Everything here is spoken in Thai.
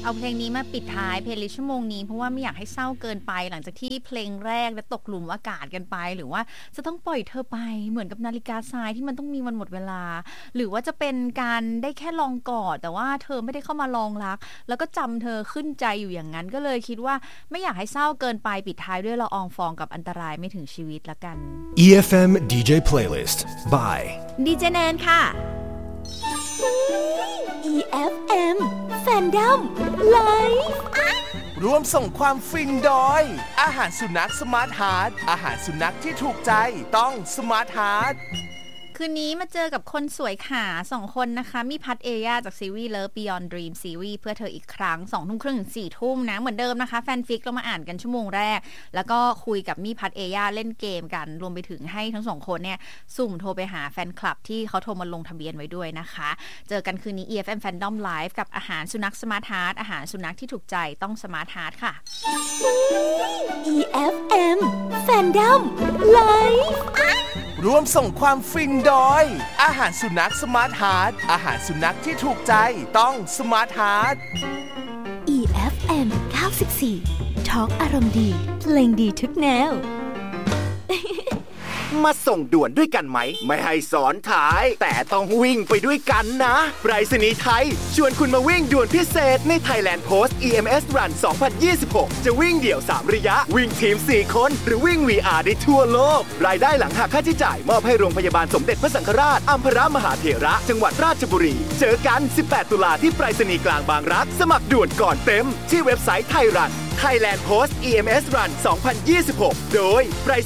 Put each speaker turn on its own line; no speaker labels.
เอาเพลงนี้มาปิดท้ายเพลย์ลิสต์ชั่วโมงนี้เพราะว่าไม่อยากให้เศร้าเกินไปหลังจากที่เพลงแรกและตกหลุมอากาศกันไปหรือว่าจะต้องปล่อยเธอไปเหมือนกับนาฬิกาทรายที่มันต้องมีวันหมดเวลาหรือว่าจะเป็นการได้แค่ลองกอดแต่ว่าเธอไม่ได้เข้ามาลองรักแล้วก็จำเธอขึ้นใจอยู่อย่างนั้นก็เลยคิดว่าไม่อยากให้เศร้าเกินไปปิดท้ายด้วยละอองฟองกับอันตรายไม่ถึงชีวิตละกัน
EFM DJ Playlist by
ดีเจแนนค่ะ
EFM Fandom Live
ร่วมส่งความฟินโดยอาหารสุนัขสมาร์ทฮาร์ทอาหารสุนัขที่ถูกใจต้องสมาร์ทฮาร์ท
คืนนี้มาเจอกับคนสวยขา2คนนะคะมีพัทเอย่าจากซีรีส์ Love Beyond Dream ซีรีส์เพื่อเธออีกครั้ง 20:30 ถึง 4:00 นนะเหมือนเดิมนะคะแฟนฟิกเรามาอ่านกันชั่วโมงแรกแล้วก็คุยกับมีพัทเอย่าเล่นเกมกันรวมไปถึงให้ทั้ง2คนเนี่ยสุ่มโทรไปหาแฟนคลับที่เขาโทรมาลงทะเบียนไว้ด้วยนะคะเจอกันคืนนี้ EFM Fandom Live กับอาหารสุนัข Smart Heart อาหารสุนัขที่ถูกใจต้อง Smart Heart ค่ะ
EFM Fandom Live
ร่วมส่งความฟินโดยอาหารสุนัขสมาร์ทฮาร์ทอาหารสุนัขที่ถูกใจต้องสมาร์ทฮาร์ท
EFM 94 Talk อารมณ์ดีเพลงดีทุกแนว
มาส่งด่วนด้วยกันไหมไม่ให้สอนท้ายแต่ต้องวิ่งไปด้วยกันนะไปรษณีย์ไทยชวนคุณมาวิ่งด่วนพิเศษใน Thailand Post EMS Run 2026 จะวิ่งเดี่ยว3ระยะวิ่งทีม4คนหรือวิ่ง VR ได้ทั่วโลกรายได้หลังหักค่าใช้จ่ายมอบให้โรงพยาบาลสมเด็จพระสังฆราชอัมพรมหาเถระจังหวัดราชบุรีเจอกัน18ตุลาที่ไปรษณีย์กลางบางรักสมัครด่วนก่อนเต็มที่เว็บไซต์ไทยรัน Thailand Post EMS Run 2026 โดย